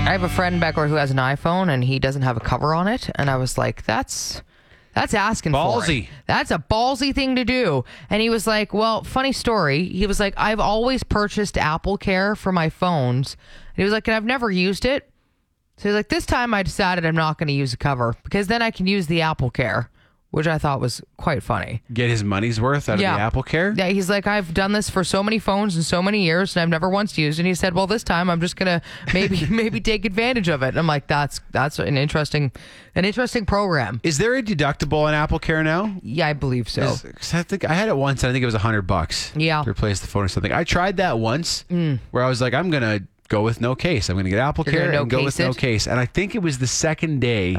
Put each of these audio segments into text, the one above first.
I have a friend, Beckler, who has an iPhone, and he doesn't have a cover on it. And I was like, that's asking for Ballsy. it. That's a ballsy thing to do. And he was like, well, funny story. He was like, I've always purchased Apple Care for my phones. And he was like, and I've never used it. So he's like, this time I decided I'm not going to use a cover because then I can use the Apple Care, which I thought was quite funny. Get his money's worth out of the Apple Care? Yeah, he's like, I've done this for so many phones in so many years, and I've never once used it. And he said, well, this time I'm just going to maybe take advantage of it. And I'm like, that's an interesting program. Is there a deductible on Apple Care now? Yeah, I believe so. 'Cause I think I had it once, and I think it was $100 Yeah. to replace the phone or something. I tried that once where I was like, I'm going to go with no case. I'm going to get Apple You're Care gonna and go with no no case it? case. And I think it was the second day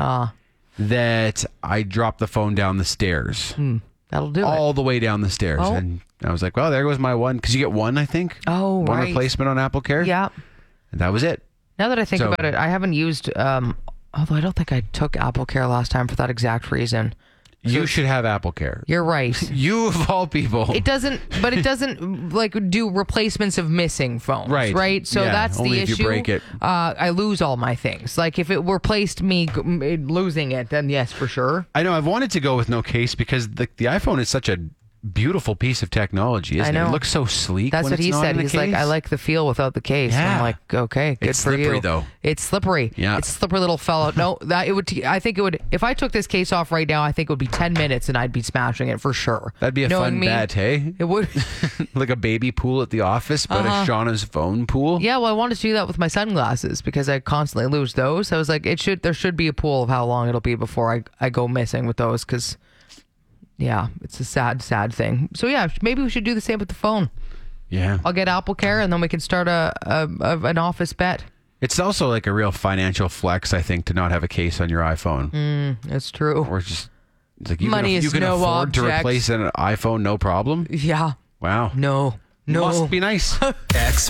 that I dropped the phone down the stairs. That'll do all it. the way down the stairs. Oh. And I was like, well, there goes my one. Because you get one, I think. Oh, one right. replacement on Apple Care. Yeah. And that was it. Now that I think So- about it, I haven't used, although I don't think I took Apple Care last time for that exact reason. You should have Apple Care. You're right. You of all people. It doesn't like do replacements of missing phones, Right. right? So Yeah, that's only the if issue. you break it. I lose all my things. Like if it replaced me losing it, then yes, for sure. I know I've wanted to go with no case because the iPhone is such a beautiful piece of technology, isn't I know. it? It looks so sleek. That's when what it's he not said. in the He's like, case. I like the feel without the case. And Yeah. I'm like, okay, good It's for you. slippery, though. It's slippery. Yeah. It's a slippery little fellow. No, I think it would, if I took this case off right now, I think it would be 10 minutes and I'd be smashing it for sure. That'd be a Knowing fun me, bet, hey? It would. Like a baby pool at the office, but a Shauna's phone pool. Yeah, well, I wanted to do that with my sunglasses because I constantly lose those. I was like, there should be a pool of how long it'll be before I go missing with those because, yeah, it's a sad thing. So yeah, maybe we should do the same with the phone. Yeah. I'll get Apple Care and then we can start an office bet. It's also like a real financial flex, I think, to not have a case on your iPhone. That's true. Or just it's like you Money can, is you can no afford to object. replace an iPhone, no problem. Yeah. Wow. No. Must be nice.